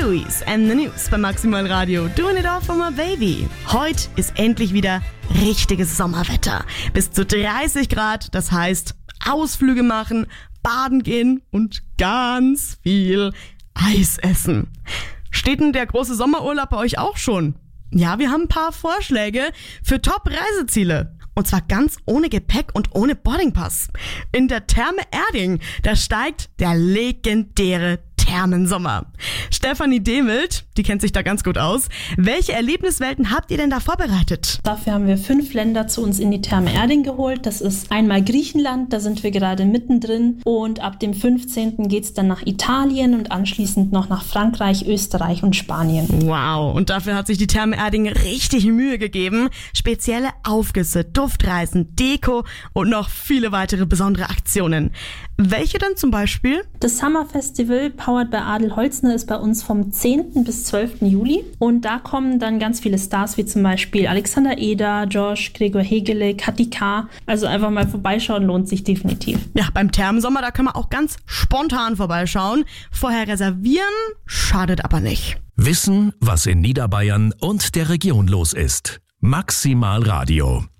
Louise and the News bei Maximal Radio. Doing it all for my baby. Heute ist endlich wieder richtiges Sommerwetter. Bis zu 30 Grad, das heißt Ausflüge machen, baden gehen und ganz viel Eis essen. Steht denn der große Sommerurlaub bei euch auch schon? Ja, wir haben ein paar Vorschläge für Top-Reiseziele. Und zwar ganz ohne Gepäck und ohne Boardingpass. In der Therme Erding, da steigt der legendäre Thermensommer. Stefanie Demelt, die kennt sich da ganz gut aus. Welche Erlebniswelten habt ihr denn da vorbereitet? Dafür haben wir 5 Länder zu uns in die Therme Erding geholt. Das ist einmal Griechenland, da sind wir gerade mittendrin. Und ab dem 15. geht's dann nach Italien und anschließend noch nach Frankreich, Österreich und Spanien. Wow, und dafür hat sich die Therme Erding richtig Mühe gegeben. Spezielle Aufgüsse, Duftreisen, Deko und noch viele weitere besondere Aktionen. Welche denn zum Beispiel? Das Summer Festival Powered by Adel Holzner ist bei uns vom 10. bis 12. Juli und da kommen dann ganz viele Stars wie zum Beispiel Alexander Eder, Josh, Gregor Hegele, Kathi K. Also einfach mal vorbeischauen lohnt sich definitiv. Ja, beim Thermensommer, da können wir auch ganz spontan vorbeischauen. Vorher reservieren, schadet aber nicht. Wissen, was in Niederbayern und der Region los ist. Maximal Radio.